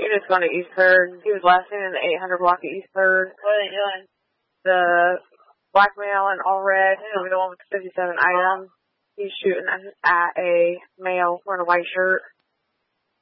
He was going to East Third. He was last seen in the 800 block of East Third. What are they doing? The black male in all red, the one with the 57 items. He's shooting at a male wearing a white shirt.